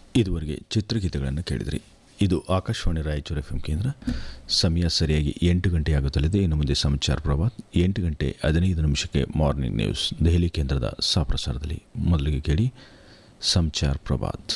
ಇದುವರೆಗೆ ಚಿತ್ರಗೀತೆಗಳನ್ನು ಕೇಳಿದ್ರಿ. ಇದು ಆಕಾಶವಾಣಿ ರಾಯಚೂರು FM ಕೇಂದ್ರ. ಸಮಯ ಸರಿಯಾಗಿ 8 ಗಂಟೆ ಆಗುತ್ತಲಿದೆ. ಇನ್ನು ಮುಂದೆ ಸಮಾಚಾರ ಪ್ರಭಾತ್ 8 ಗಂಟೆ 15 ನಿಮಿಷಕ್ಕೆ ಮಾರ್ನಿಂಗ್ ನ್ಯೂಸ್ ದೆಹಲಿ ಕೇಂದ್ರದ ಸಾಪ್ರಸಾರದಲ್ಲಿ. ಮೊದಲಿಗೆ ಕೇಳಿ ಸಮಾಚಾರ ಪ್ರಭಾತ್.